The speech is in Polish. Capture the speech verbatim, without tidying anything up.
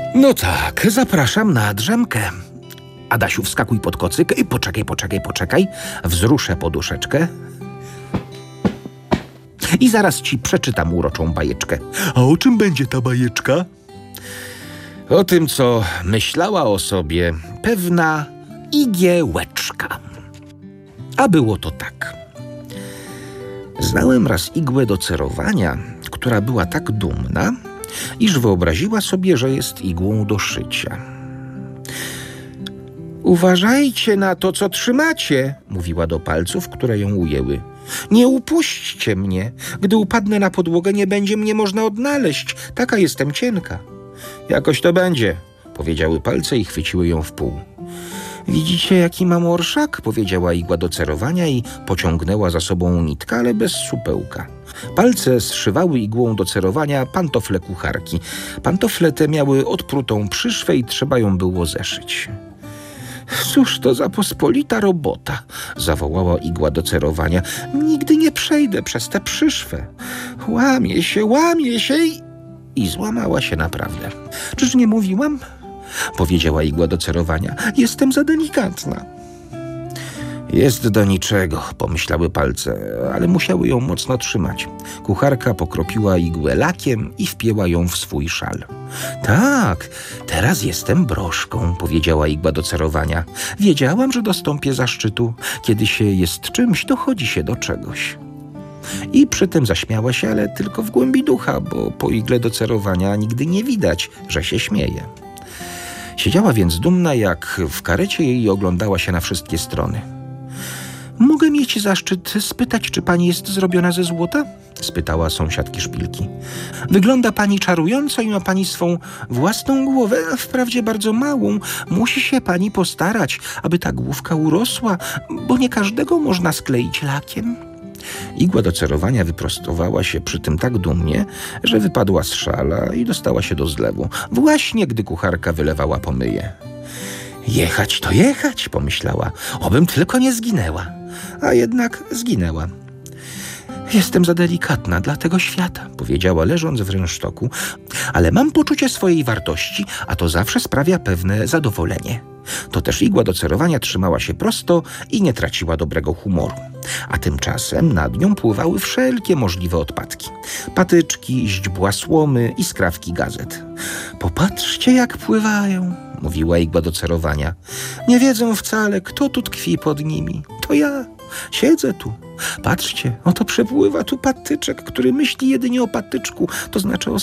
No tak, zapraszam na drzemkę. Adasiu, wskakuj pod kocyk. Poczekaj, poczekaj, poczekaj. Wzruszę poduszeczkę. I zaraz ci przeczytam uroczą bajeczkę. A o czym będzie ta bajeczka? O tym, co myślała o sobie pewna igiełeczka. A było to tak. Znałem raz igłę do cerowania, która była tak dumna, iż wyobraziła sobie, że jest igłą do szycia. Uważajcie na to, co trzymacie, mówiła do palców, które ją ujęły. Nie upuśćcie mnie. Gdy upadnę na podłogę, nie będzie mnie można odnaleźć. Taka jestem cienka. Jakoś to będzie, powiedziały palce i chwyciły ją w pół. Widzicie, jaki mam orszak? Powiedziała igła do cerowania i pociągnęła za sobą nitkę, ale bez supełka. Palce zszywały igłą do cerowania pantofle kucharki. Pantofle te miały odprutą przyszwę i trzeba ją było zeszyć. Cóż to za pospolita robota, zawołała igła do cerowania. Nigdy nie przejdę przez tę przyszwę. Łamie się, łamie się i... I złamała się naprawdę. Czyż nie mówiłam? Powiedziała igła do cerowania. Jestem za delikatna. Jest do niczego, pomyślały palce, ale musiały ją mocno trzymać. Kucharka pokropiła igłę lakiem i wpięła ją w swój szal. Tak, teraz jestem broszką, powiedziała igła do cerowania. Wiedziałam, że dostąpię zaszczytu. Kiedy się jest czymś, dochodzi się do czegoś. I przy tym zaśmiała się, ale tylko w głębi ducha, bo po igle do cerowania nigdy nie widać, że się śmieje. Siedziała więc dumna jak w karecie i oglądała się na wszystkie strony. Mogę mieć zaszczyt spytać, czy pani jest zrobiona ze złota? Spytała sąsiadki szpilki. Wygląda pani czarująco i ma pani swą własną głowę, wprawdzie bardzo małą. Musi się pani postarać, aby ta główka urosła, bo nie każdego można skleić lakiem. Igła do cerowania wyprostowała się przy tym tak dumnie, że wypadła z szala i dostała się do zlewu, właśnie gdy kucharka wylewała pomyje. Jechać to jechać, pomyślała, obym tylko nie zginęła, a jednak zginęła. Jestem za delikatna dla tego świata, powiedziała leżąc w rynsztoku, ale mam poczucie swojej wartości, a to zawsze sprawia pewne zadowolenie. To też igła do cerowania trzymała się prosto i nie traciła dobrego humoru. A tymczasem nad nią pływały wszelkie możliwe odpadki. Patyczki, źdźbła słomy i skrawki gazet. Popatrzcie, jak pływają, mówiła igła do cerowania. Nie wiedzą wcale, kto tu tkwi pod nimi. To ja. Siedzę tu. Patrzcie, oto przepływa tu patyczek, który myśli jedynie o patyczku, to znaczy o